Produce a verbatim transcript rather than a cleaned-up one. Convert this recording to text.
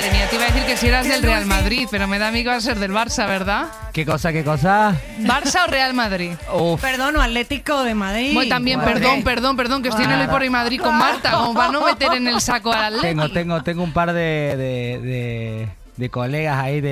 Madre mía, te iba a decir que si eras del Real Madrid, pero me da amigo a ser del Barça, ¿verdad? ¿Qué cosa, qué cosa? ¿Barça o Real Madrid? Uf. Perdón, o Atlético de Madrid. Bueno, también, Joder. perdón, perdón, perdón, que estoy en el Hoy por Hoy Madrid con Marta, como para no meter en el saco al Atlético. Tengo, tengo, tengo un par de, de, de, de colegas ahí de